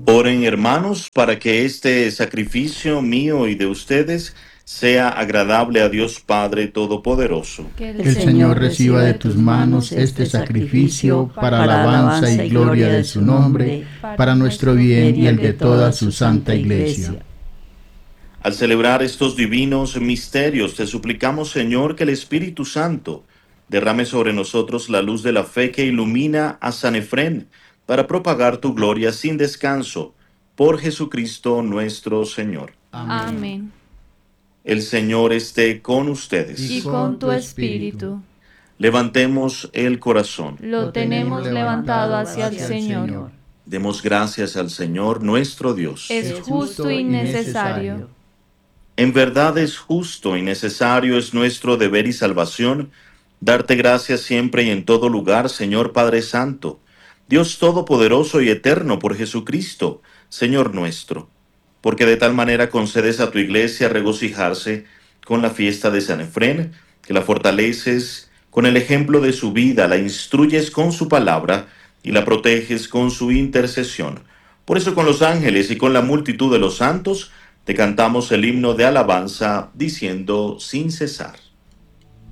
Oren, hermanos, para que este sacrificio mío y de ustedes sea agradable a Dios Padre Todopoderoso. Que el Señor reciba de tus manos este sacrificio para alabanza y gloria de su nombre, para nuestro bien y el de toda su santa Iglesia. Al celebrar estos divinos misterios, te suplicamos, Señor, que el Espíritu Santo derrame sobre nosotros la luz de la fe que ilumina a San Efrén, para propagar tu gloria sin descanso. Por Jesucristo nuestro Señor. Amén. El Señor esté con ustedes. Y con tu espíritu. Levantemos el corazón. Lo tenemos levantado hacia el Señor. Demos gracias al Señor nuestro Dios. Es justo y necesario. En verdad es justo y necesario, es nuestro deber y salvación, darte gracias siempre y en todo lugar, Señor Padre Santo, Dios Todopoderoso y Eterno, por Jesucristo, Señor nuestro, porque de tal manera concedes a tu iglesia regocijarse con la fiesta de San Efrén, que la fortaleces con el ejemplo de su vida, la instruyes con su palabra y la proteges con su intercesión. Por eso con los ángeles y con la multitud de los santos, te cantamos el himno de alabanza diciendo sin cesar.